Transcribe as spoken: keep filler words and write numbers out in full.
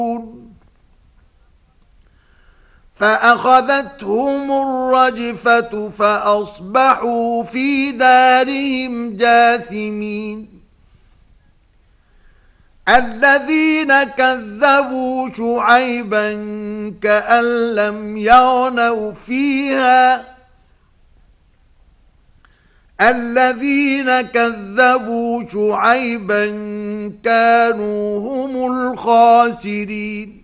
فأخذتهم الرجفة فأصبحوا في دارهم جاثمين الذين كذبوا شعيبا كأن لم يغنوا فيها الذين كذبوا شعيبا كانوا هم الخاسرين